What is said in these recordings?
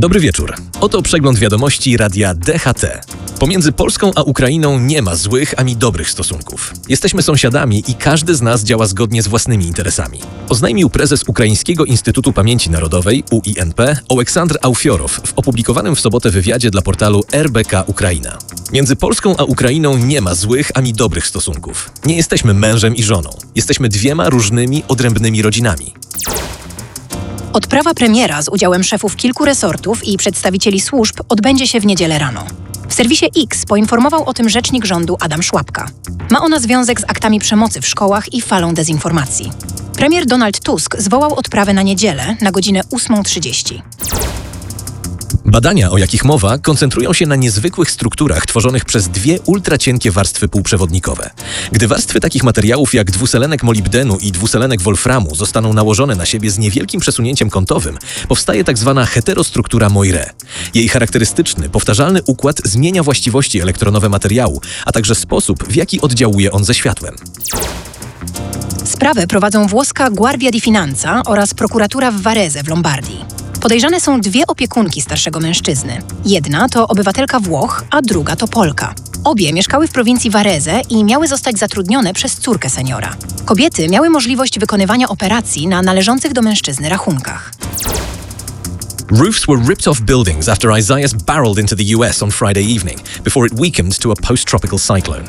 Dobry wieczór. Oto przegląd wiadomości radia DHT. Pomiędzy Polską a Ukrainą nie ma złych ani dobrych stosunków. Jesteśmy sąsiadami i każdy z nas działa zgodnie z własnymi interesami. Oznajmił prezes Ukraińskiego Instytutu Pamięci Narodowej, UINP, Oleksandr Aufiorow w opublikowanym w sobotę wywiadzie dla portalu RBK Ukraina. Między Polską a Ukrainą nie ma złych ani dobrych stosunków. Nie jesteśmy mężem i żoną. Jesteśmy dwiema różnymi, odrębnymi rodzinami. Odprawa premiera z udziałem szefów kilku resortów i przedstawicieli służb odbędzie się w niedzielę rano. W serwisie X poinformował o tym rzecznik rządu Adam Szłapka. Ma ona związek z aktami przemocy w szkołach i falą dezinformacji. Premier Donald Tusk zwołał odprawę na niedzielę na godzinę 8:30. Badania, o jakich mowa, koncentrują się na niezwykłych strukturach tworzonych przez dwie ultracienkie warstwy półprzewodnikowe. Gdy warstwy takich materiałów jak dwuselenek molibdenu i dwuselenek wolframu zostaną nałożone na siebie z niewielkim przesunięciem kątowym, powstaje tzw. heterostruktura Moiré. Jej charakterystyczny, powtarzalny układ zmienia właściwości elektronowe materiału, a także sposób, w jaki oddziałuje on ze światłem. Sprawę prowadzą włoska Guardia di Finanza oraz prokuratura w Varese w Lombardii. Podejrzane są dwie opiekunki starszego mężczyzny. Jedna to obywatelka Włoch, a druga to Polka. Obie mieszkały w prowincji Varese i miały zostać zatrudnione przez córkę seniora. Kobiety miały możliwość wykonywania operacji na należących do mężczyzny rachunkach. Roofs were ripped off buildings after Isaias barreled into the US on Friday evening, before it weakened to a post-tropical cyclone.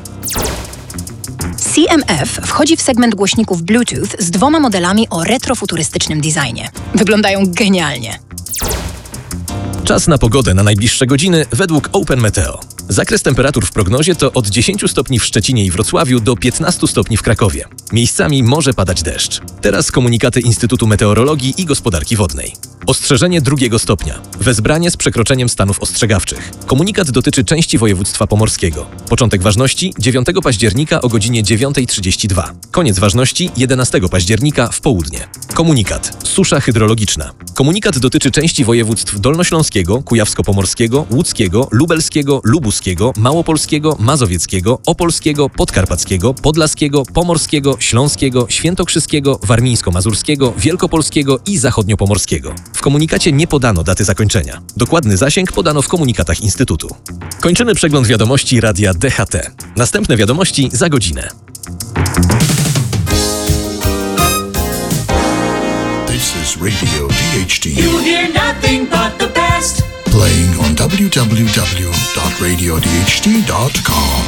CMF wchodzi w segment głośników Bluetooth z dwoma modelami o retrofuturystycznym designie. Wyglądają genialnie. Czas na pogodę na najbliższe godziny według Open Meteo. Zakres temperatur w prognozie to od 10 stopni w Szczecinie i Wrocławiu do 15 stopni w Krakowie. Miejscami może padać deszcz. Teraz komunikaty Instytutu Meteorologii i Gospodarki Wodnej. Ostrzeżenie 2 stopnia. Wezbranie z przekroczeniem stanów ostrzegawczych. Komunikat dotyczy części województwa pomorskiego. Początek ważności 9 października o godzinie 9:32. Koniec ważności 11 października w południe. Komunikat. Susza hydrologiczna. Komunikat dotyczy części województw dolnośląskiego, kujawsko-pomorskiego, łódzkiego, lubelskiego, lubuskiego, małopolskiego, mazowieckiego, opolskiego, podkarpackiego, podlaskiego, pomorskiego, śląskiego, świętokrzyskiego, warmińsko-mazurskiego, wielkopolskiego i zachodniopomorskiego. W komunikacie nie podano daty zakończenia. Dokładny zasięg podano w komunikatach Instytutu. Kończymy przegląd wiadomości radia DHT. Następne wiadomości za godzinę. This is Radio DHT. You hear nothing but the best. Playing on www.radiodht.com.